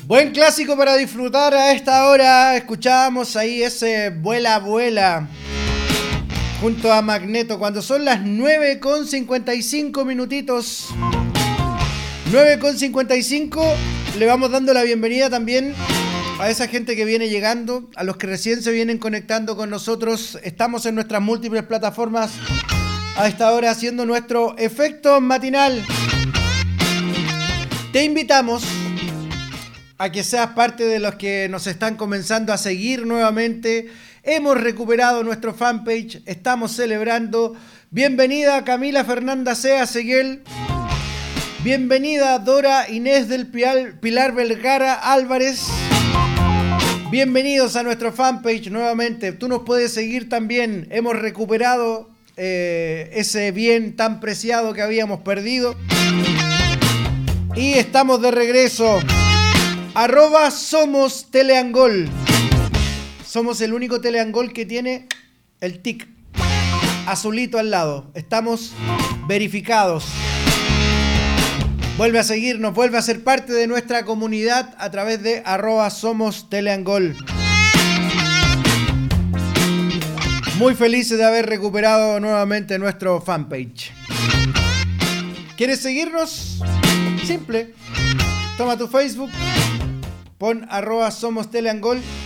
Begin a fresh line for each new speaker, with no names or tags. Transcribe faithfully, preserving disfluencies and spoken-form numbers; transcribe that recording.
Buen clásico para disfrutar a esta hora. Escuchábamos ahí ese Vuela, Vuela junto a Magneto cuando son las nueve con cincuenta y cinco minutitos. nueve con cincuenta y cinco. Le vamos dando la bienvenida también a esa gente que viene llegando, a los que recién se vienen conectando con nosotros. Estamos en nuestras múltiples plataformas a esta hora haciendo nuestro efecto matinal. Te invitamos a que seas parte de los que nos están comenzando a seguir nuevamente. Hemos recuperado nuestro fanpage, estamos celebrando. Bienvenida Camila Fernanda Sea Seguel. Bienvenida Dora Inés del Pilar Vergara Álvarez. Bienvenidos a nuestro fanpage nuevamente. Tú nos puedes seguir también. Hemos recuperado eh, ese bien tan preciado que habíamos perdido. Y estamos de regreso. Arroba Somos Teleangol. Somos el único Teleangol que tiene el tic azulito al lado. Estamos verificados. Vuelve a seguirnos, vuelve a ser parte de nuestra comunidad a través de arroba Somos Teleangol. Muy felices de haber recuperado nuevamente nuestro fanpage. ¿Quieres seguirnos? Simple. Toma tu Facebook. Pon arroba Somos Teleangol